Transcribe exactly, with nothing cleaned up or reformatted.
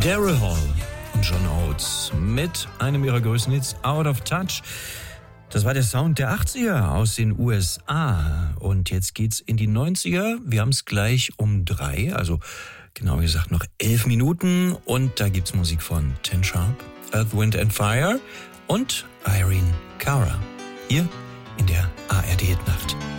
Daryl Hall und John Oates mit einem ihrer größten Hits, Out of Touch. Das war der Sound der achtziger aus den U S A. Und jetzt geht's in die neunziger. Wir haben es gleich um drei, also genau gesagt noch elf Minuten. Und da gibt's Musik von Ten Sharp, Earth, Wind and Fire und Irene Cara. Hier in der A R D Hit Nacht.